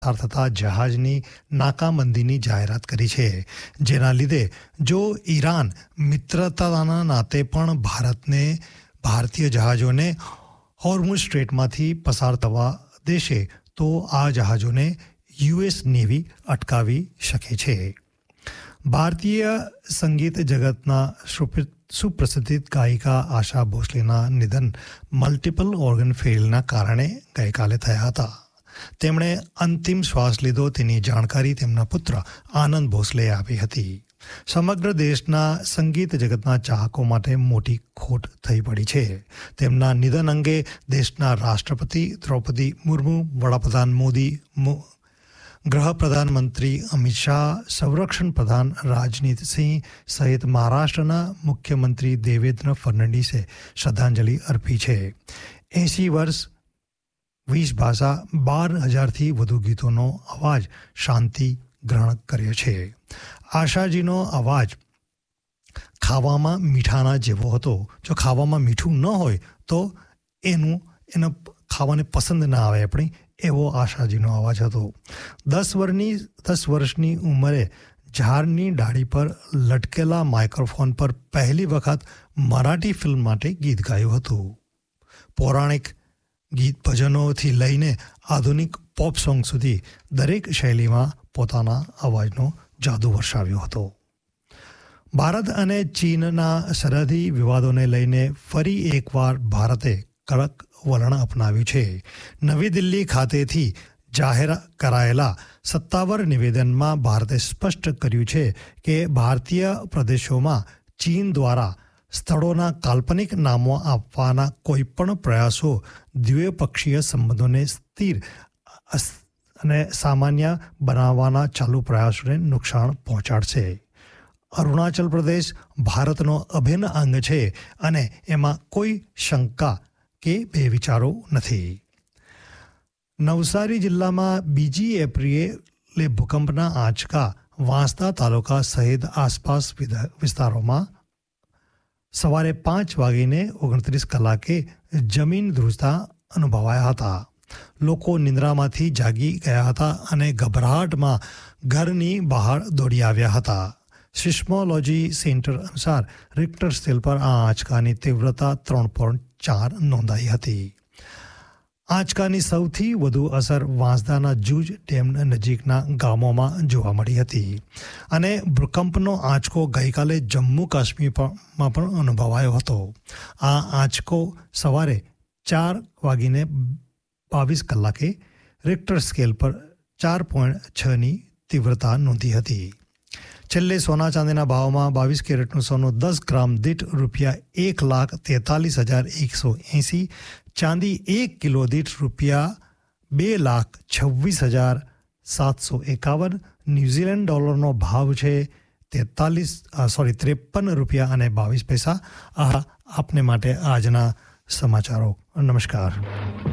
થતા જહાજની નાકાબંધીની જાહેરાત કરી છે, જેના લીધે જો ઈરાન મિત્રતાના નાતે પણ ભારતીય જહાજોને હોર્મુઝ સ્ટ્રેટમાંથી પસાર થવા દેશે તો આ જહાજોને યુએસ નેવી અટકાવી શકે છે. ભારતીય સંગીત જગતના સુપ્રસિદ્ધ ગાયિકા આશા ભોસલેના નિધન મલ્ટિપલ ઓર્ગન ફેઇલના કારણે ગઈકાલે થયા હતા. તેમણે અંતિમ શ્વાસ લીધો તેની જાણકારી તેમના પુત્ર આનંદ ભોસલેએ આપી હતી. સમગ્ર દેશના સંગીત જગતના ચાહકો માટે મોટી ખોટ થઈ પડી છે. તેમના નિધન અંગે દેશના રાષ્ટ્રપતિ દ્રૌપદી મુર્મુ, વડાપ્રધાન મોદી, ગૃહ પ્રધાનમંત્રી અમિત શાહ, સંરક્ષણ પ્રધાન રાજનાથ સિંહ સહિત મહારાષ્ટ્રના મુખ્યમંત્રી દેવેન્દ્ર ફડણવીસે શ્રદ્ધાંજલિ અર્પી છે. 80 વર્ષ, 20 ભાષા, 12,000થી વધુ ગીતોનો અવાજ શાંતિ ગ્રહણ કર્યો છે. આશાજીનો અવાજ ખાવામાં મીઠાના જેવો હતો. જો ખાવામાં મીઠું ન હોય તો એને ખાવાને પસંદ ના આવે આપણી, એવો આશાજીનો અવાજ હતો. 10 વર્ષની ઉંમરે ઝાડની ડાળી પર લટકેલા માઇક્રોફોન પર પહેલી વખત મરાઠી ફિલ્મ માટે ગીત ગાયું હતું. પૌરાણિક ગીત ભજનોથી લઈને આધુનિક પોપ સોંગ સુધી દરેક શૈલીમાં પોતાના અવાજનો જાદુ વરસાવ્યો હતો. ભારત અને ચીનના સરહદી વિવાદોને લઈને ફરી એકવાર ભારતે કડક વલણ અપનાવ્યું છે. નવી દિલ્હી ખાતેથી જાહેર કરાયેલા સત્તાવાર નિવેદનમાં ભારતે સ્પષ્ટ કર્યું છે કે ભારતીય પ્રદેશોમાં ચીન દ્વારા સ્થળોના કાલ્પનિક નામો આપવાના કોઈપણ પ્રયાસો દ્વિપક્ષીય સંબંધોને સ્થિર અને સામાન્ય બનાવવાના ચાલુ પ્રયાસોને નુકસાન પહોંચાડશે. અરુણાચલ પ્રદેશ ભારતનો અભિન્ન અંગ છે અને એમાં કોઈ શંકા કે બે વિચારો નથી. નવસારી જિલ્લામાં 2 એપ્રિલે ભૂકંપના આંચકા વાંસદા તાલુકા સહિત આસપાસ વિસ્તારોમાં સવારે 5:29 જમીન ધ્રુજતા અનુભવાયા હતા. લોકો નિંદ્રામાંથી જાગી ગયા હતા અને ગભરાટમાં ઘરની બહાર દોડી આવ્યા હતા. સિસ્મોલોજી સેન્ટર અનુસાર રિક્ટર સ્કેલ પર આ આંચકાની તીવ્રતા 3.4 નોંધાઈ હતી. આંચકાની સૌથી વધુ અસર વાંસદાના જૂજ ડેમ નજીકના ગામોમાં જોવા મળી હતી અને ભૂકંપનો આંચકો ગઈકાલે જમ્મુ કાશ્મીરમાં પણ અનુભવાયો હતો. આ આંચકો સવારે 4:22 રિક્ટર સ્કેલ પર 4.6ની તીવ્રતા નોંધી હતી. છેલ્લે સોના ચાંદીના ભાવમાં 22 કેરેટનું સોનું 10 ગ્રામ દીઠ ₹1,43,180, ચાંદી 1 કિલો દીઠ ₹2,26,751, ન્યૂઝીલેન્ડ ડોલરનો ભાવ છે ₹53.22. આ આપને માટે આજના સમાચારો. નમસ્કાર.